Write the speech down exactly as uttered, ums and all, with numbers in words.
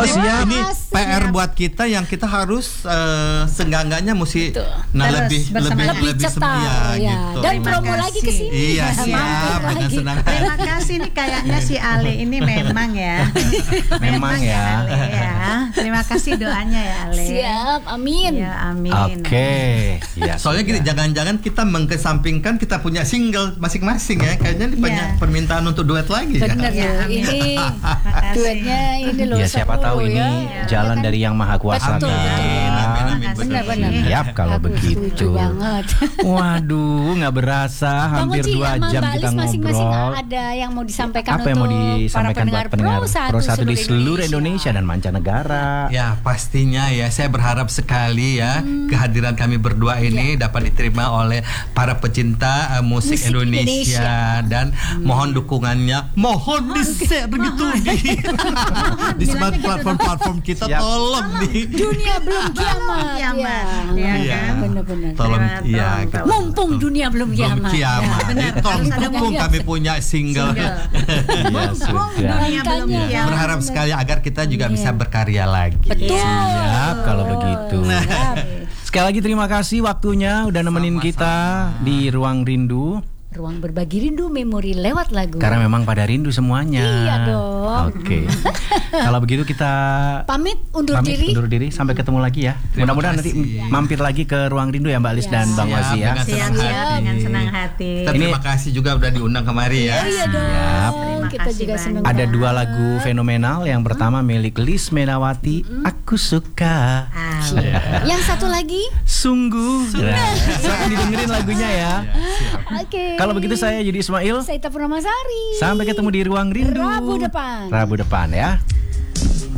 Oh, siap. Ini P R buat kita yang kita harus uh, seenggak-enggaknya mesti nah Terus lebih bersama- lebih lebih lebih cetar ya, ya. gitu. Dan Terima promo kasih. lagi ke sini. Iya, Mampir siap, dengan lagi. senang hati. Terima kasih nih kayaknya si Ale ini memang ya. Memang ya. Ale ya. Terima kasih doanya ya Ale. Siap, amin. Ya amin. Oke. Ya, Soalnya gini, sudah. jangan-jangan kita mengkesampingkan kita punya single masing-masing ya. Kayaknya ini banyak Iya. permintaan untuk duet lagi ya. Benar Ya, loh. amin. Ini Makasih. duetnya ini loh. Ya siapa seru tahu ini ya. jalan Ya kan? dari Yang Maha Kuasa Betul, kan. betul. Amin, amin, betul. Benar-benar. Siap kalau Aku begitu. setuju banget. Waduh, nggak berasa hampir Bang Oci, dua sama jam Mbak kita Alis masing-masing ngobrol. ada yang mau disampaikan Apa yang mau untuk disampaikan para buat pendengar Pro satu di seluruh Indonesia dan mancanegara? Ya pastinya ya, saya berharap sekali ya Hmm. kehadiran kami berdua ini dapat diterima oleh para pecinta uh, musik, Musik Indonesia, Indonesia. dan mohon dukungannya, mohon di share gitu di di semua platform-platform kita. Siap. Tolong di Dunia belum kiamat. Kiamat, Ya, ya Iya. kan? benar-benar. tolong Terima- ya tolong, gitu. tolong. Mumpung dunia belum Belum kiamat. kiamat. Ya, benar. Jadi tolong Harus ada dukung kiamat. kami punya single. Single. Ya Oh, sudah. dunia belum Makanya. kiamat. Berharap sekali agar kita juga Iya. bisa berkarya lagi. Betul. Siap kalau begitu. Siap. Sekali lagi terima kasih waktunya udah nemenin Sama-sama. kita di Ruang Rindu. Ruang berbagi rindu memori lewat lagu. Karena memang pada rindu semuanya. Iya dong. Oke. Kalau begitu kita Pamit undur pamit diri. undur diri sampai ketemu lagi ya. Terima Mudah-mudahan nanti kasih. mampir lagi ke Ruang Rindu ya Mbak Alis Ya. dan Bang Siap, Wazi ya. dengan senang Siap-siap hati. dengan senang hati. Kita Ini- terima kasih juga udah diundang kemari ya. Iya dong. Siap. Terima Kita kasih juga banyak. senang. Ada dua banget. lagu fenomenal. Yang pertama milik Liz Menawati, Aku Suka. Ah, Yang satu lagi. Sungguh. Nah, silahkan didengerin lagunya ya. Oke. Kalau begitu saya jadi Ismail. Saita Purnamasari. Sampai ketemu di Ruang Rindu Rabu depan. Rabu depan ya.